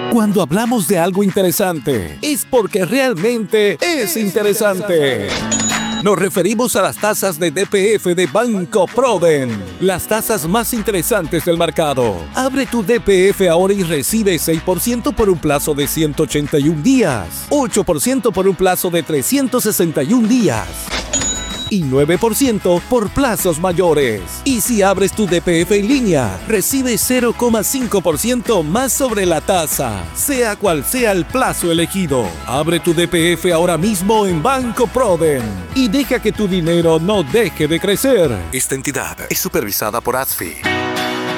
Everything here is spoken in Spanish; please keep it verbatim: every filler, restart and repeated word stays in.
Cuando hablamos de algo interesante, es porque realmente es interesante. Nos referimos a las tasas de D P F de Banco Proden, las tasas más interesantes del mercado. Abre tu D P F ahora y recibe seis por ciento por un plazo de ciento ochenta y un días, ocho por ciento por un plazo de trescientos sesenta y un días y nueve por ciento por plazos mayores. Y si abres tu D P F en línea, recibes cero coma cinco por ciento más sobre la tasa, sea cual sea el plazo elegido. Abre tu D P F ahora mismo en Banco Proden y deja que tu dinero no deje de crecer. Esta entidad es supervisada por A S F I.